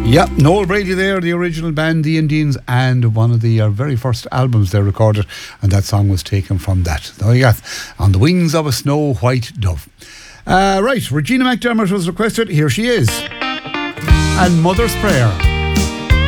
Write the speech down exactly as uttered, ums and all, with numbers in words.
Yeah, Noel Brady there, the original band, the Indians, and one of the uh, very first albums they recorded, and that song was taken from that. There you go, On the Wings of a Snow White Dove. Uh, right, Regina McDermott was requested, here she is. And Mother's Prayer.